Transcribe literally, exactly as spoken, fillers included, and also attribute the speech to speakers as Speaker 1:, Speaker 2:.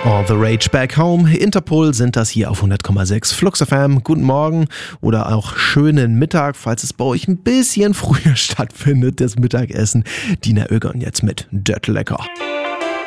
Speaker 1: All the Rage Back Home, Interpol sind das hier auf hundert Komma sechs Flux F M. Guten Morgen oder auch schönen Mittag, falls es bei euch ein bisschen früher stattfindet, das Mittagessen. Dina Oegon jetzt mit Dörtlecker.